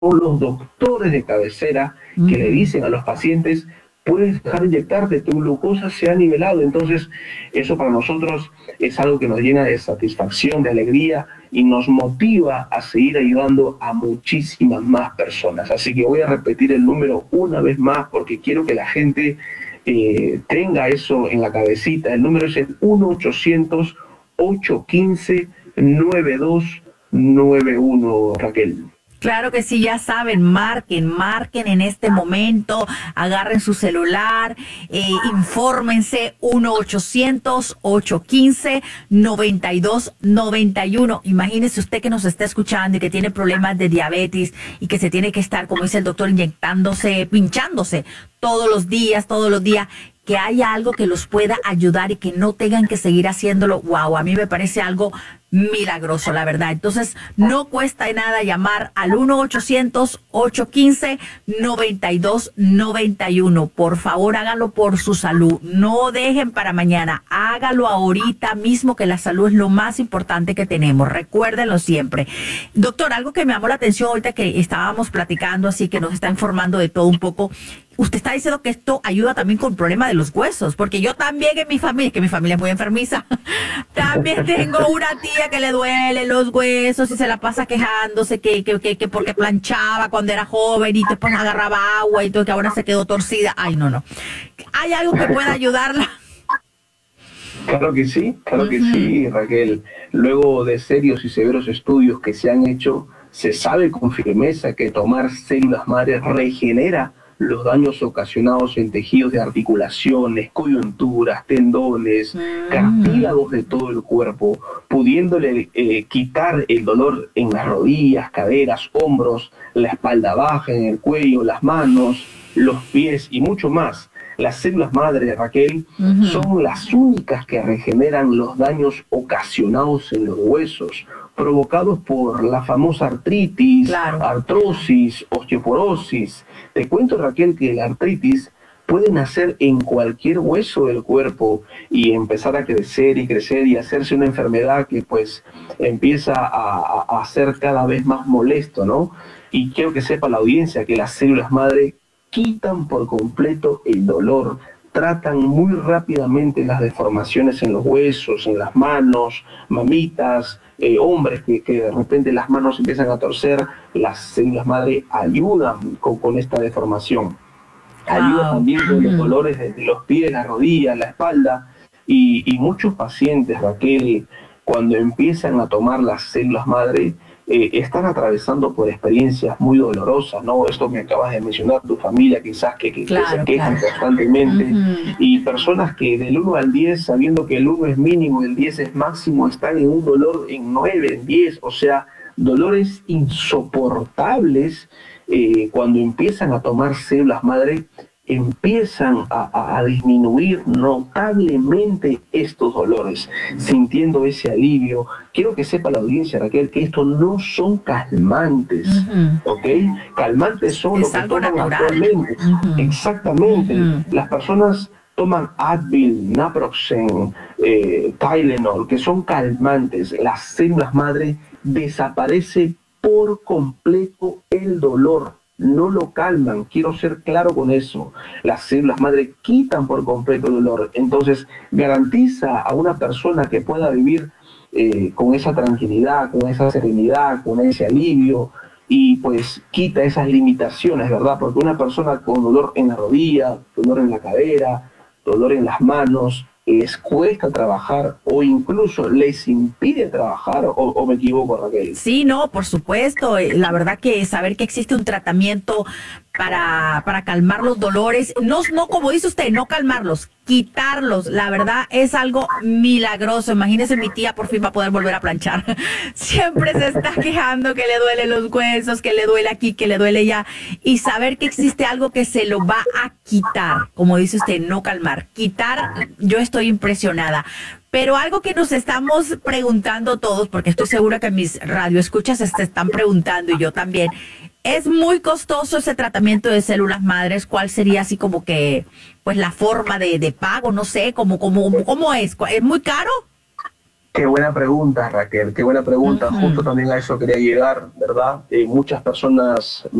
los doctores de cabecera que le dicen a los pacientes, puedes dejar de inyectarte, tu glucosa se ha nivelado. Entonces, eso para nosotros es algo que nos llena de satisfacción, de alegría y nos motiva a seguir ayudando a muchísimas más personas. Así que voy a repetir el número una vez más porque quiero que la gente tenga eso en la cabecita. El número es el 1-800-815-9291, Raquel. Claro que sí, ya saben, marquen en este momento, agarren su celular, infórmense, 1-800-815-9291. Imagínese usted que nos está escuchando y que tiene problemas de diabetes y que se tiene que estar, como dice el doctor, inyectándose, pinchándose todos los días, que haya algo que los pueda ayudar y que no tengan que seguir haciéndolo. Wow, a mí me parece algo milagroso, la verdad. Entonces, no cuesta nada llamar al 1-800-815-9291. Por favor, hágalo por su salud. No dejen para mañana. Hágalo ahorita mismo, que la salud es lo más importante que tenemos. Recuérdenlo siempre. Doctor, algo que me llamó la atención ahorita que estábamos platicando, así que nos está informando de todo un poco. Usted está diciendo que esto ayuda también con el problema de los huesos, porque yo también en mi familia, que mi familia es muy enfermiza, también tengo una tía que le duele los huesos y se la pasa quejándose que porque planchaba cuando era joven y después agarraba agua y todo, que ahora se quedó torcida. Ay, no. ¿Hay algo que pueda ayudarla? Claro que sí, Raquel. Luego de serios y severos estudios que se han hecho, se sabe con firmeza que tomar células madres regenera los daños ocasionados en tejidos de articulaciones, coyunturas, tendones, cartílagos de todo el cuerpo, pudiéndole quitar el dolor en las rodillas, caderas, hombros, la espalda baja, en el cuello, las manos, los pies y mucho más. Las células madre, Raquel, son las únicas que regeneran los daños ocasionados en los huesos, provocados por la famosa artritis, artrosis, osteoporosis. Te cuento, Raquel, que la artritis puede nacer en cualquier hueso del cuerpo y empezar a crecer y hacerse una enfermedad que pues empieza a ser cada vez más molesto, ¿no? Y quiero que sepa la audiencia que las células madre quitan por completo el dolor, tratan muy rápidamente las deformaciones en los huesos, en las manos, mamitas, hombres que de repente las manos empiezan a torcer. Las células madre ayudan con esta deformación. Ayuda también con los dolores de los pies, la rodilla, la espalda. Y muchos pacientes, Raquel, cuando empiezan a tomar las células madre, están atravesando por experiencias muy dolorosas, ¿no? Esto me acabas de mencionar, tu familia quizás que se quejan constantemente, y personas que del 1 al 10, sabiendo que el 1 es mínimo y el 10 es máximo, están en un dolor en 9, en 10, o sea, dolores insoportables. Cuando empiezan a tomar células madre, empiezan a disminuir notablemente estos dolores, sintiendo ese alivio. Quiero que sepa la audiencia, Raquel, que estos no son calmantes, ¿ok? Calmantes son lo que toman actualmente. Exactamente. Las personas toman Advil, Naproxen, Tylenol, que son calmantes. Las células madre desaparece por completo el dolor. No lo calman, quiero ser claro con eso. Las células madre quitan por completo el dolor. Entonces, garantiza a una persona que pueda vivir con esa tranquilidad, con esa serenidad, con ese alivio, y pues quita esas limitaciones, ¿verdad? Porque una persona con dolor en la rodilla, dolor en la cadera, dolor en las manos, les cuesta trabajar o incluso les impide trabajar, o me equivoco, Raquel. Sí, no, por supuesto. La verdad que saber que existe un tratamiento para calmar los dolores, no como dice usted, no calmarlos, quitarlos, la verdad es algo milagroso. Imagínese, mi tía por fin va a poder volver a planchar. Siempre se está quejando que le duelen los huesos, que le duele aquí, que le duele allá, y saber que existe algo que se lo va a quitar, como dice usted, no calmar, quitar. Yo estoy impresionada. Pero algo que nos estamos preguntando todos, porque estoy segura que mis radioescuchas se están preguntando, y yo también, ¿es muy costoso ese tratamiento de células madres? ¿Cuál sería así como que, pues, la forma de pago? No sé, ¿cómo es? ¿Es muy caro? Qué buena pregunta, Raquel, qué buena pregunta. Ujú. Justo también a eso quería llegar, ¿verdad? Muchas personas